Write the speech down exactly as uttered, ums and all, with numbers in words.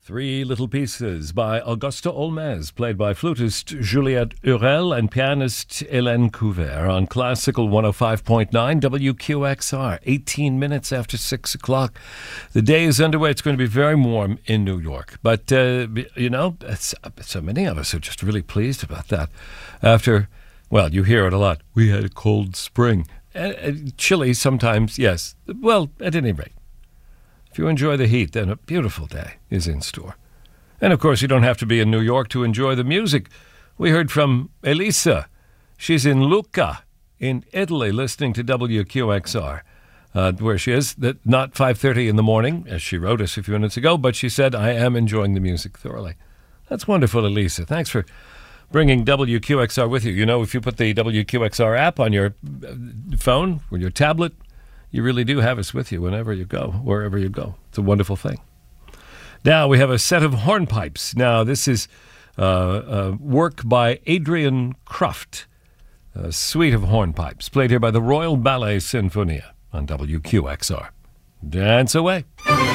Three Little Pieces by Augusta Olmez, played by flutist Juliette Urel and pianist Hélène Couvert on Classical one oh five point nine W Q X R, eighteen minutes after six o'clock. The day is underway. It's going to be very warm in New York. But, uh, you know, it's, so many of us are just really pleased about that. After, well, you hear it a lot. We had a cold spring. Uh, chilly sometimes, yes. Well, at any rate. If you enjoy the heat, then a beautiful day is in store. And, of course, you don't have to be in New York to enjoy the music. We heard from Elisa. She's in Lucca, in Italy, listening to W Q X R, uh, where she is. That not five thirty in the morning, as she wrote us a few minutes ago, but she said, I am enjoying the music thoroughly. That's wonderful, Elisa. Thanks for bringing W Q X R with you. You know, if you put the W Q X R app on your phone or your tablet, you really do have us with you whenever you go, wherever you go. It's a wonderful thing. Now we have a set of hornpipes. Now this is uh, uh, work by Adrian Kruft, a suite of hornpipes, played here by the Royal Ballet Sinfonia on W Q X R. Dance away.